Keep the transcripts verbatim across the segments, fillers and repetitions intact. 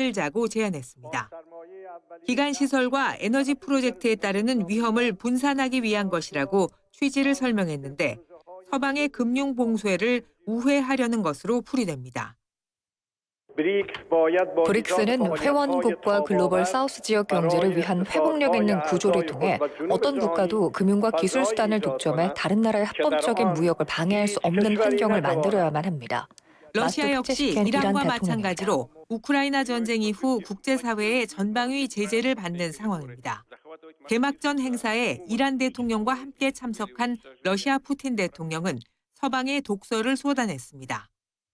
만들자고 제안했습니다. 기간 시설과 에너지 프로젝트에 따르는 위험을 분산하기 위한 것이라고 취지를 설명했는데 서방의 금융 봉쇄를 우회하려는 것으로 풀이됩니다. 브릭스는 회원국과 글로벌 사우스 지역 경제를 위한 회복력 있는 구조를 통해 어떤 국가도 금융과 기술 수단을 독점해 다른 나라의 합법적인 무역을 방해할 수 없는 환경을 만들어야만 합니다. 러시아 역시 이란과 마찬가지로 우크라이나 전쟁 이후 국제사회의 전방위 제재를 받는 상황입니다. 개막전 행사에 이란 대통령과 함께 참석한 러시아 푸틴 대통령은 서방에 독서를 쏟아냈습니다.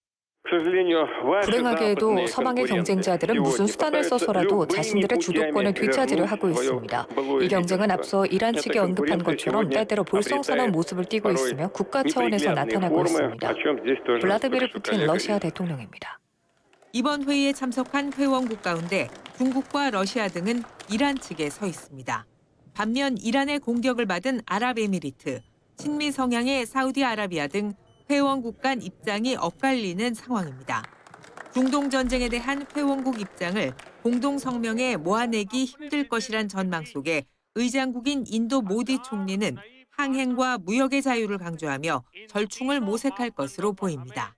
불행하게도 서방의 경쟁자들은 무슨 수단을 써서라도 자신들의 주도권을 되찾으려 하고 있습니다. 이 경쟁은 앞서 이란 측이 언급한 것처럼 때때로 볼썽스러운 모습을 띠고 있으며 국가 차원에서 나타나고 있습니다. 블라디미르 푸틴 러시아 대통령입니다. 이번 회의에 참석한 회원국 가운데 중국과 러시아 등은 이란 측에 서 있습니다. 반면 이란의 공격을 받은 아랍에미리트, 친미 성향의 사우디아라비아 등 회원국 간 입장이 엇갈리는 상황입니다. 중동 전쟁에 대한 회원국 입장을 공동 성명에 모아내기 힘들 것이란 전망 속에 의장국인 인도 모디 총리는 항행과 무역의 자유를 강조하며 절충을 모색할 것으로 보입니다.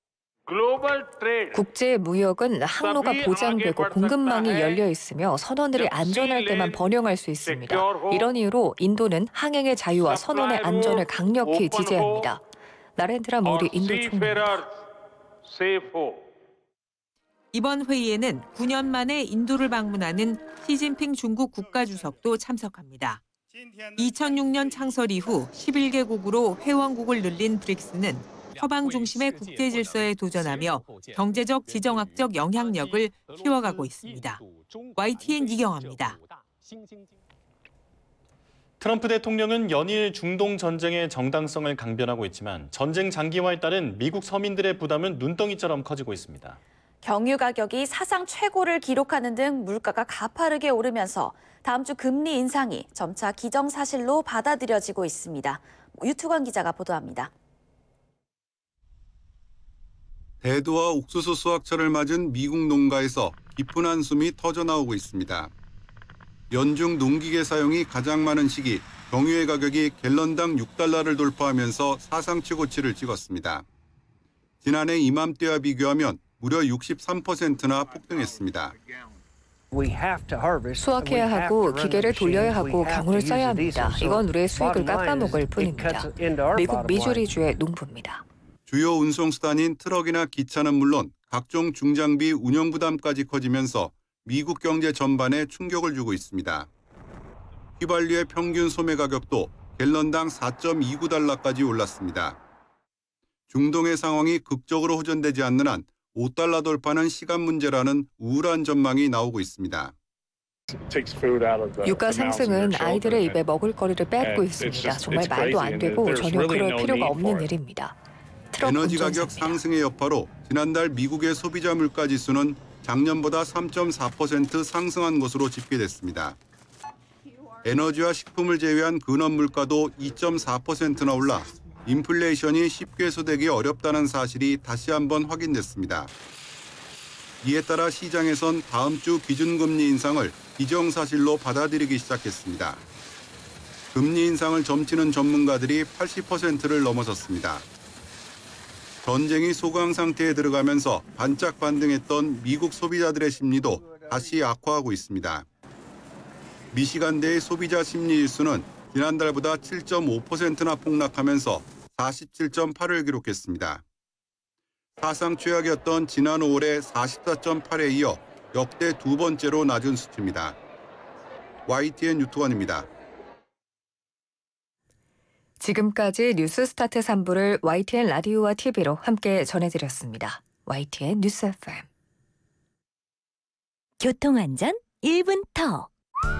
국제 무역은 항로가 보장되고 공급망이 열려 있으며 선원들이 안전할 때만 번영할 수 있습니다. 이런 이유로 인도는 항행의 자유와 선원의 안전을 강력히 지지합니다. 나렌드라 모디 인도 총리입니다. 이번 회의에는 구 년 만에 인도를 방문하는 시진핑 중국 국가주석도 참석합니다. 이천육 년 창설 이후 십일 개국으로 회원국을 늘린 브릭스는 서방 중심의 국제 질서에 도전하며 경제적 지정학적 영향력을 키워가고 있습니다. 와이티엔 이경아입니다. 트럼프 대통령은 연일 중동 전쟁의 정당성을 강변하고 있지만 전쟁 장기화에 따른 미국 서민들의 부담은 눈덩이처럼 커지고 있습니다. 경유 가격이 사상 최고를 기록하는 등 물가가 가파르게 오르면서 다음 주 금리 인상이 점차 기정사실로 받아들여지고 있습니다. 유튜관 기자가 보도합니다. 대두와 옥수수 수확철을 맞은 미국 농가에서 깊은 한숨이 터져나오고 있습니다. 연중 농기계 사용이 가장 많은 시기, 경유의 가격이 갤런당 육 달러를 돌파하면서 사상 최고치를 찍었습니다. 지난해 이맘때와 비교하면 무려 육십삼 퍼센트나 폭등했습니다. 수확해야 하고 기계를 돌려야 하고 강우를 써야 합니다. 이건 우리의 수익을 깎아먹을 뿐입니다. 미국 미주리주의 농부입니다. 주요 운송수단인 트럭이나 기차는 물론 각종 중장비 운영 부담까지 커지면서 미국 경제 전반에 충격을 주고 있습니다. 휘발유의 평균 소매 가격도 갤런당 사 점 이구 달러까지 올랐습니다. 중동의 상황이 극적으로 호전되지 않는 한 오 달러 돌파는 시간 문제라는 우울한 전망이 나오고 있습니다. 유가 상승은 아이들의 입에 먹을거리를 뺏고 있습니다. 정말 말도 안 되고 전혀 그럴 필요가 없는 일입니다. 에너지 가격 상승의 여파로 지난달 미국의 소비자 물가 지수는 작년보다 삼 점 사 퍼센트 상승한 것으로 집계됐습니다. 에너지와 식품을 제외한 근원 물가도 이 점 사 퍼센트나 올라 인플레이션이 쉽게 소되기 어렵다는 사실이 다시 한번 확인됐습니다. 이에 따라 시장에선 다음 주 기준금리 인상을 기정사실로 받아들이기 시작했습니다. 금리 인상을 점치는 전문가들이 팔십 퍼센트를 넘어섰습니다. 전쟁이 소강 상태에 들어가면서 반짝 반등했던 미국 소비자들의 심리도 다시 악화하고 있습니다. 미시간대의 소비자 심리지수는 지난달보다 칠 점 오 퍼센트나 폭락하면서 사십칠 점 팔을 기록했습니다. 사상 최악이었던 지난 오월의 사십사 점 팔에 이어 역대 두 번째로 낮은 수치입니다. 와이티엔 유튜관입니다. 지금까지 뉴스스타트 삼 부를 와이티엔 라디오와 티비로 함께 전해드렸습니다. 와이티엔 뉴스 에프엠. 교통안전 일 분 더.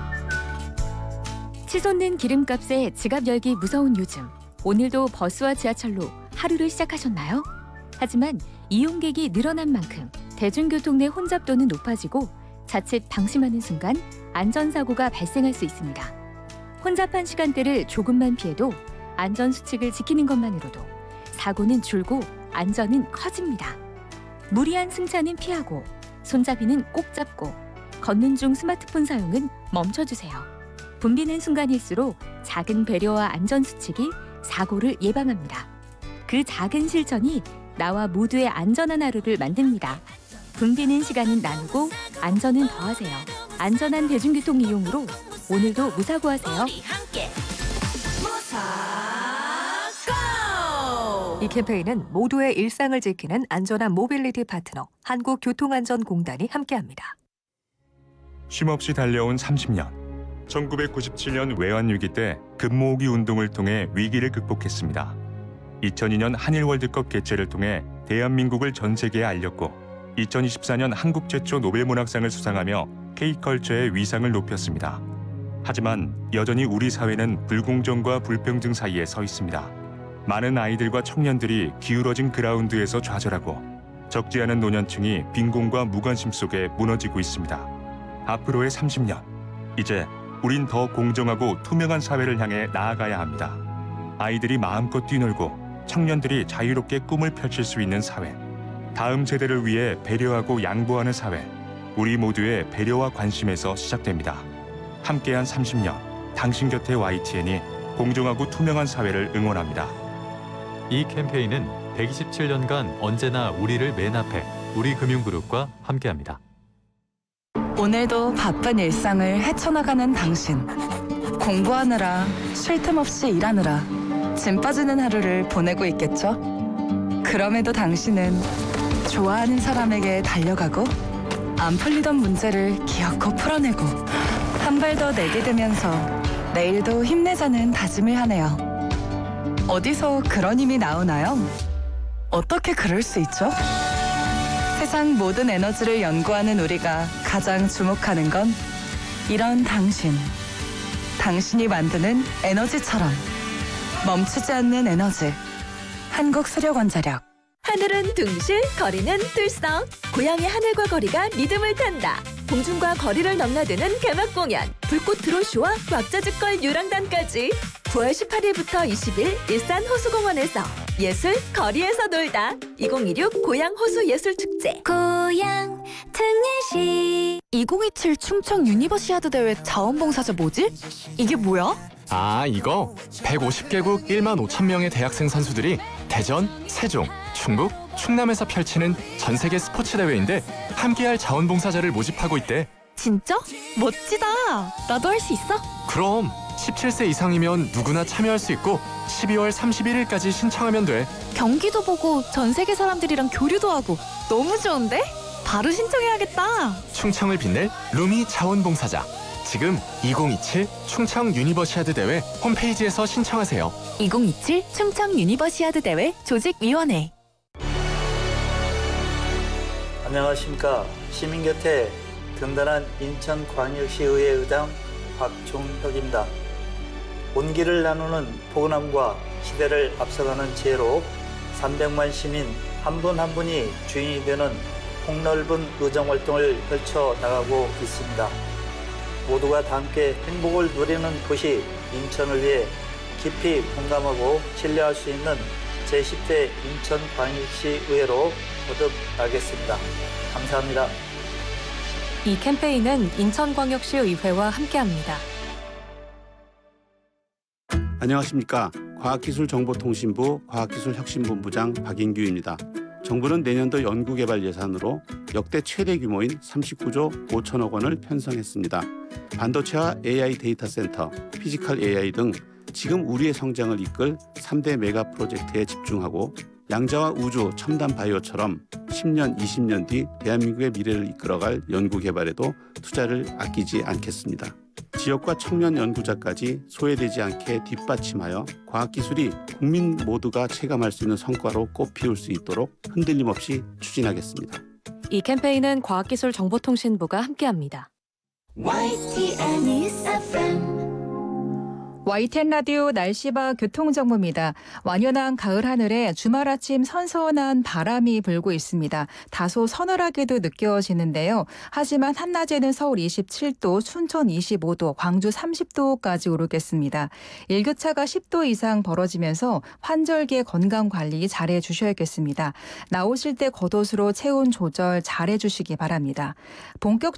치솟는 기름값에 지갑 열기 무서운 요즘. 오늘도 버스와 지하철로 하루를 시작하셨나요? 하지만 이용객이 늘어난 만큼 대중교통 내 혼잡도는 높아지고 자칫 방심하는 순간 안전사고가 발생할 수 있습니다. 혼잡한 시간대를 조금만 피해도 안전수칙을 지키는 것만으로도 사고는 줄고 안전은 커집니다. 무리한 승차는 피하고 손잡이는 꼭 잡고 걷는 중 스마트폰 사용은 멈춰주세요. 붐비는 순간일수록 작은 배려와 안전수칙이 사고를 예방합니다. 그 작은 실천이 나와 모두의 안전한 하루를 만듭니다. 붐비는 시간은 나누고 안전은 더하세요. 안전한 대중교통 이용으로 오늘도 무사고하세요. 이 캠페인은 모두의 일상을 지키는 안전한 모빌리티 파트너 한국교통안전공단이 함께합니다. 쉼없이 달려온 삼십 년. 천구백구십칠 년 외환위기 때 금모으기 운동을 통해 위기를 극복했습니다. 이천이 년 한일 월드컵 개최를 통해 대한민국을 전 세계에 알렸고 이천이십사 년 한국 최초 노벨문학상을 수상하며 K컬처의 위상을 높였습니다. 하지만 여전히 우리 사회는 불공정과 불평등 사이에 서 있습니다. 많은 아이들과 청년들이 기울어진 그라운드에서 좌절하고 적지 않은 노년층이 빈곤과 무관심 속에 무너지고 있습니다. 앞으로의 삼십 년, 이제 우린 더 공정하고 투명한 사회를 향해 나아가야 합니다. 아이들이 마음껏 뛰놀고 청년들이 자유롭게 꿈을 펼칠 수 있는 사회, 다음 세대를 위해 배려하고 양보하는 사회, 우리 모두의 배려와 관심에서 시작됩니다. 함께한 삼십 년, 당신 곁에 와이티엔이 공정하고 투명한 사회를 응원합니다. 이 캠페인은 백이십칠 년간 언제나 우리를 맨 앞에 우리금융그룹과 함께합니다. 오늘도 바쁜 일상을 헤쳐나가는 당신. 공부하느라, 쉴 틈 없이 일하느라 짐 빠지는 하루를 보내고 있겠죠? 그럼에도 당신은 좋아하는 사람에게 달려가고 안 풀리던 문제를 기어코 풀어내고 한 발 더 내디디면서 내일도 힘내자는 다짐을 하네요. 어디서 그런 힘이 나오나요? 어떻게 그럴 수 있죠? 세상 모든 에너지를 연구하는 우리가 가장 주목하는 건 이런 당신. 당신이 만드는 에너지처럼 멈추지 않는 에너지. 한국수력원자력. 하늘은 둥실, 거리는 뚫썩. 고향의 하늘과 거리가 리듬을 탄다. 공중과 거리를 넘나드는 개막 공연. 불꽃 드론쇼와 왁자지껄 유랑단까지. 구월 십팔일부터 이십일 일산 호수공원에서 예술 거리에서 놀다. 이천이십육 고양 호수예술축제. 고향 특례시. 이천이십칠 충청 유니버시아드 대회 자원봉사자 뭐지? 이게 뭐야? 아, 이거 백오십 개국 일만 오천 명의 대학생 선수들이 대전, 세종, 충북, 충남에서 펼치는 전 세계 스포츠 대회인데 함께할 자원봉사자를 모집하고 있대. 진짜? 멋지다. 나도 할 수 있어? 그럼 십칠 세 이상이면 누구나 참여할 수 있고 십이월 삼십일일까지 신청하면 돼. 경기도 보고 전 세계 사람들이랑 교류도 하고 너무 좋은데? 바로 신청해야겠다. 충청을 빛낼 루미 자원봉사자. 지금 이천이십칠 충청 유니버시아드 대회 홈페이지에서 신청하세요. 이천이십칠 충청 유니버시아드 대회 조직위원회. 안녕하십니까. 시민 곁에 든든한 인천광역시의회 의장 박종혁입니다. 온기를 나누는 포근함과 시대를 앞서가는 지혜로 삼백만 시민 한 분 한 분이 주인이 되는 폭넓은 의정활동을 펼쳐나가고 있습니다. 모두가 다 함께 행복을 누리는 도시 인천을 위해 깊이 공감하고 신뢰할 수 있는 제십 대 인천광역시의회로 거듭나겠습니다. 감사합니다. 이 캠페인은 인천광역시의회와 함께합니다. 안녕하십니까. 과학기술정보통신부 과학기술혁신본부장 박인규입니다. 정부는 내년도 연구개발 예산으로 역대 최대 규모인 삼십구조 오천억 원을 편성했습니다. 반도체와 에이아이 데이터 센터, 피지컬 에이아이 등 지금 우리의 성장을 이끌 삼 대 메가 프로젝트에 집중하고 양자와 우주, 첨단 바이오처럼 십 년, 이십 년 뒤 대한민국의 미래를 이끌어갈 연구개발에도 투자를 아끼지 않겠습니다. 지역과 청년 연구자까지 소외되지 않게 뒷받침하여 과학기술이 국민 모두가 체감할 수 있는 성과로 꽃피울 수 있도록 흔들림 없이 추진하겠습니다. 이 캠페인은 과학기술정보통신부가 함께합니다. 와이티엔 News 에프엠. 와이텐 라디오 날씨와 교통정보입니다. 완연한 가을 하늘에 주말 아침 선선한 바람이 불고 있습니다. 다소 서늘하게도 느껴지는데요. 하지만 한낮에는 서울 이십칠 도, 춘천 이십오 도, 광주 삼십 도까지 오르겠습니다. 일교차가 십 도 이상 벌어지면서 환절기에 건강관리 잘해 주셔야겠습니다. 나오실 때 겉옷으로 체온 조절 잘해 주시기 바랍니다. 본격